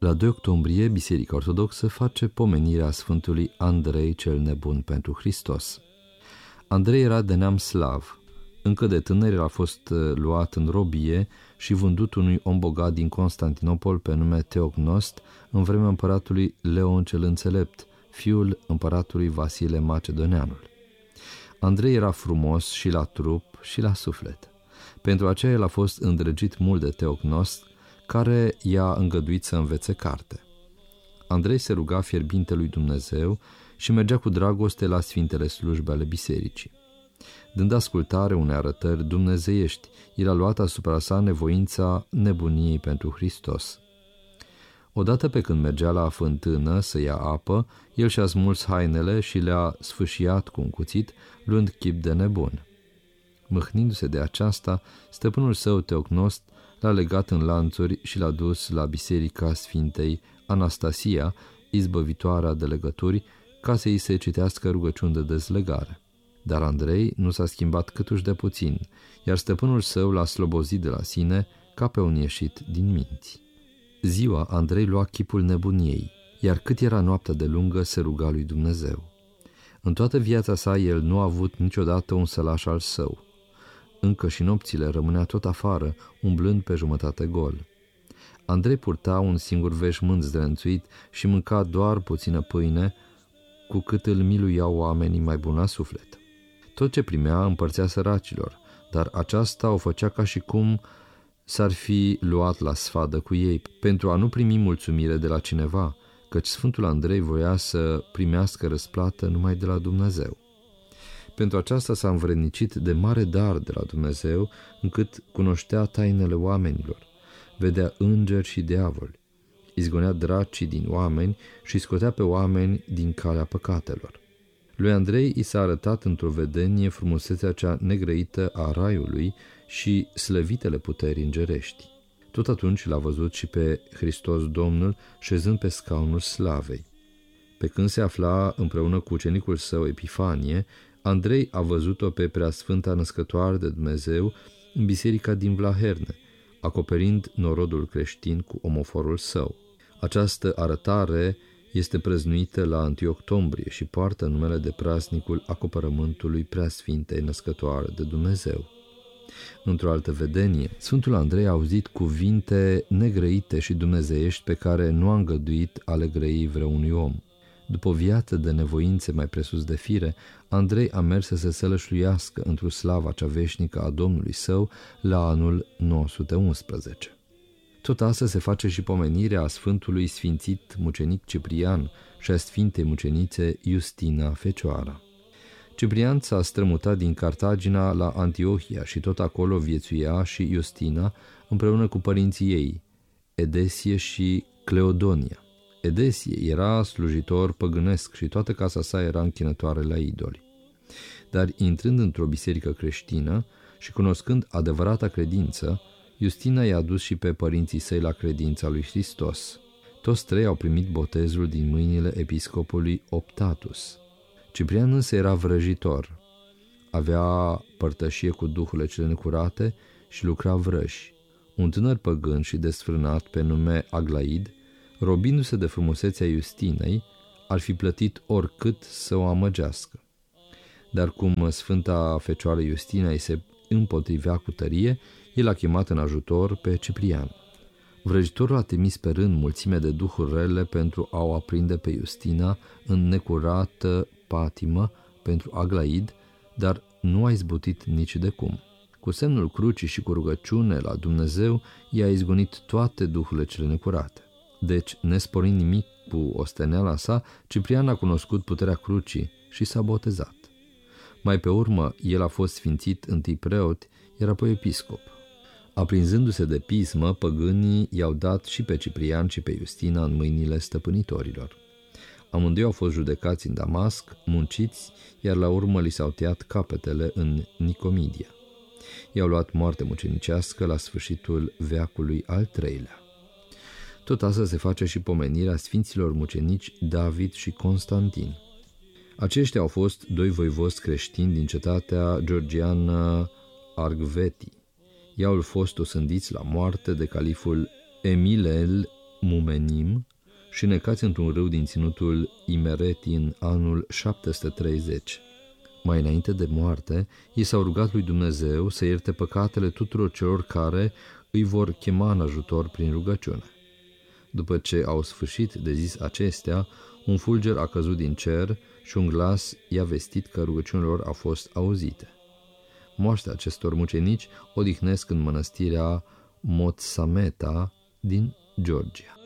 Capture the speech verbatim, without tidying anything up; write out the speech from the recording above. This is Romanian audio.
La doi octombrie, Biserica Ortodoxă face pomenirea Sfântului Andrei cel Nebun pentru Hristos. Andrei era de neam slav. Încă de tânăr a fost luat în robie și vândut unui om bogat din Constantinopol pe nume Teognost în vremea împăratului Leon cel Înțelept, fiul împăratului Vasile Macedoneanul. Andrei era frumos și la trup și la suflet. Pentru aceea el a fost îndrăgit mult de Teognost, care i-a îngăduit să învețe carte. Andrei se ruga fierbinte lui Dumnezeu și mergea cu dragoste la sfintele slujbe ale bisericii. Dând ascultare unei arătări dumnezeiești, el a luat asupra sa nevoința nebuniei pentru Hristos. Odată pe când mergea la fântână să ia apă, el și-a smuls hainele și le-a sfâșiat cu un cuțit, luând chip de nebun. Mâhnindu-se de aceasta, stăpânul său Teognost l-a legat în lanțuri și l-a dus la biserica Sfintei Anastasia, izbăvitoarea de legături, ca să îi se citească rugăciuni de dezlegare. Dar Andrei nu s-a schimbat câtuși de puțin, iar stăpânul său l-a slobozit de la sine ca pe un ieșit din minți. Ziua, Andrei lua chipul nebuniei, iar cât era noaptea de lungă, se ruga lui Dumnezeu. În toată viața sa, el nu a avut niciodată un sălaș al său. Încă și nopțile rămânea tot afară, umblând pe jumătate gol. Andrei purta un singur veșmânt zdrențuit și mânca doar puțină pâine, cu cât îl miluiau oamenii mai buni la suflet. Tot ce primea împărțea săracilor, dar aceasta o făcea ca și cum s-ar fi luat la sfadă cu ei, pentru a nu primi mulțumire de la cineva, căci Sfântul Andrei voia să primească răsplată numai de la Dumnezeu. Pentru aceasta s-a învrednicit de mare dar de la Dumnezeu, încât cunoștea tainele oamenilor, vedea îngeri și diavoli, izgonea dracii din oameni și scotea pe oameni din calea păcatelor. Lui Andrei i s-a arătat într-o vedenie frumusețea cea negrăită a raiului și slăvitele puteri îngerești. Tot atunci l-a văzut și pe Hristos Domnul șezând pe scaunul slavei. Pe când se afla împreună cu ucenicul său Epifanie, Andrei a văzut-o pe Preasfânta Născătoare de Dumnezeu în biserica din Vlaherne, acoperind norodul creștin cu omoforul său. Această arătare este prăznuită la întâi octombrie și poartă numele de praznicul acoperământului Preasfintei Născătoare de Dumnezeu. Într-o altă vedenie, Sfântul Andrei a auzit cuvinte negrăite și dumnezeiești pe care nu a îngăduit a le grăi vreunui om. După o viață de nevoințe mai presus de fire, Andrei a mers să se sălășluiască într-o slava cea veșnică a Domnului său la anul nouă sute unsprezece. Tot astăzi se face și pomenirea a Sfântului Sfințit Mucenic Ciprian și a Sfintei Mucenițe Iustina Fecioara. Ciprian s-a strămutat din Cartagina la Antiohia și tot acolo viețuia și Iustina împreună cu părinții ei, Edesie și Cleodonia. Edesie era slujitor păgânesc și toată casa sa era închinătoare la idoli. Dar intrând într-o biserică creștină și cunoscând adevărata credință, Iustina i-a dus și pe părinții săi la credința lui Hristos. Toți trei au primit botezul din mâinile episcopului Optatus. Ciprian însă era vrăjitor, avea părtășie cu duhurile cele necurate și lucra vrăși. Un tânăr păgân și desfrânat pe nume Aglaid, robindu-se de frumusețea Iustinei, ar fi plătit oricât să o amăgească. Dar cum Sfânta Fecioară Iustina îi se împotrivea cu tărie, el a chemat în ajutor pe Ciprian. Vrăjitorul a trimis pe rând mulțime de duhuri rele pentru a o aprinde pe Iustina în necurată patimă pentru Aglaid, dar nu a izbutit nici de cum. Cu semnul crucii și cu rugăciune la Dumnezeu, i-a izgonit toate duhurile cele necurate. Deci, nesporind nimic cu osteneala sa, Ciprian a cunoscut puterea crucii și s-a botezat. Mai pe urmă, el a fost sfințit întâi preot, iar apoi episcop. Aprinzându-se de pismă, păgânii i-au dat și pe Ciprian și pe Iustina în mâinile stăpânitorilor. Amândoi au fost judecați în Damasc, munciți, iar la urmă li s-au tăiat capetele în Nicomedia. I-au luat moarte mucenicească la sfârșitul veacului al treilea. Tot asta se face și pomenirea sfinților mucenici David și Constantin. Aceștia au fost doi voivozi creștini din cetatea georgiană Argveti. I-au fost osândiți la moarte de califul Emil el Mumenim și necați într-un râu din ținutul Imereti în anul șapte sute treizeci. Mai înainte de moarte, ei s-au rugat lui Dumnezeu să ierte păcatele tuturor celor care îi vor chema în ajutor prin rugăciune. După ce au sfârșit de zis acestea, un fulger a căzut din cer și un glas i-a vestit că rugăciunile lor au fost auzite. Moaștele acestor mucenici odihnesc în mănăstirea Motsameta din Georgia.